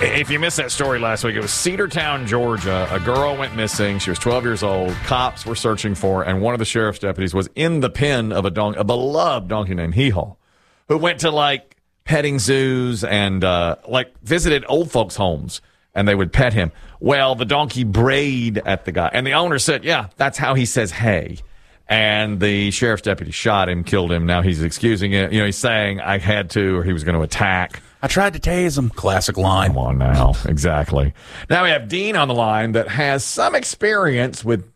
If you missed that story last week, it was Cedartown, Georgia. A girl went missing. She was 12 years old. Cops were searching for her, and one of the sheriff's deputies was in the pen of a beloved donkey named Hee-Haw, who went to, like, petting zoos and, visited old folks' homes, and they would pet him. Well, the donkey brayed at the guy, and the owner said, yeah, that's how he says hey. And the sheriff's deputy shot him, killed him. Now he's excusing it. You know, he's saying, I had to, or he was going to attack. I tried to tase him. Classic line. Come on now. Exactly. Now we have Dean on the line that has some experience with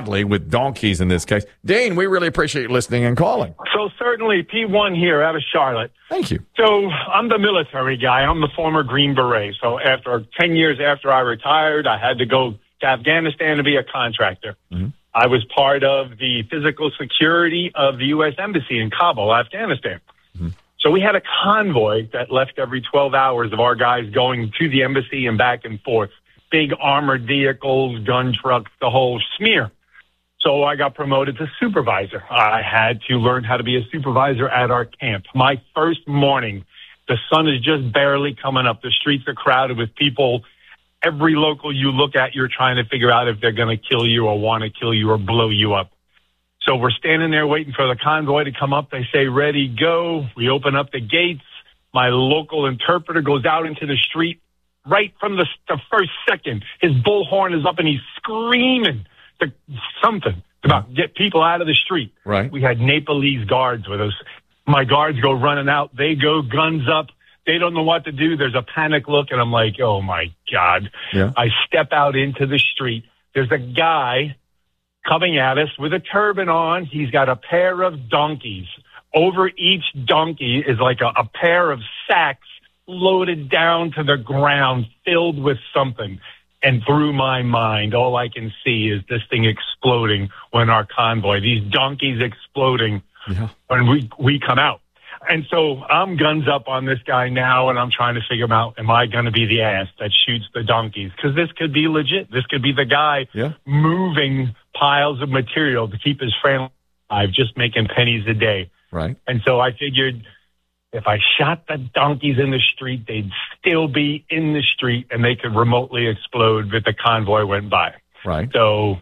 donkeys in this case. Dean, we really appreciate you listening and calling. So certainly, P1 here out of Charlotte. Thank you. So I'm the military guy. I'm the former Green Beret. So after 10 years after I retired, I had to go to Afghanistan to be a contractor. Mm-hmm. I was part of the physical security of the U.S. Embassy in Kabul, Afghanistan. Mm-hmm. So we had a convoy that left every 12 hours of our guys going to the embassy and back and forth. Big armored vehicles, gun trucks, the whole smear. So I got promoted to supervisor. I had to learn how to be a supervisor at our camp. My first morning, the sun is just barely coming up. The streets are crowded with people. Every local you look at, you're trying to figure out if they're going to kill you or want to kill you or blow you up. So we're standing there waiting for the convoy to come up. They say, ready, go. We open up the gates. My local interpreter goes out into the street right from the first second. His bullhorn is up and he's screaming something about get people out of the street. Right. We had Nepalese guards with us. My guards go running out. They go guns up. They don't know what to do. There's a panic look, and I'm like, oh, my God. Yeah. I step out into the street. There's a guy coming at us with a turban on. He's got a pair of donkeys. Over each donkey is like a pair of sacks loaded down to the ground, filled with something. And through my mind, all I can see is this thing exploding when our convoy, these donkeys exploding when we come out. And so I'm guns up on this guy now, and I'm trying to figure out, am I going to be the ass that shoots the donkeys? Because this could be legit. This could be the guy moving piles of material to keep his family alive, just making pennies a day. Right. And so I figured if I shot the donkeys in the street, they'd still be in the street, and they could remotely explode if the convoy went by. Right. So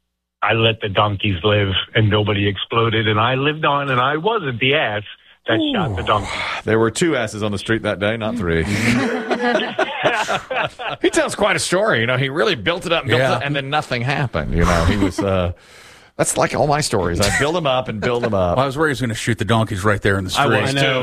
I let the donkeys live, and nobody exploded, and I lived on, and I wasn't the ass that shot the donkey. There were 2 asses on the street that day, not 3. He tells quite a story. You know, he really built it up, and then nothing happened. You know, he was. That's like all my stories. I build them up and build them up. Well, I was worried he was going to shoot the donkeys right there in the street. I was too.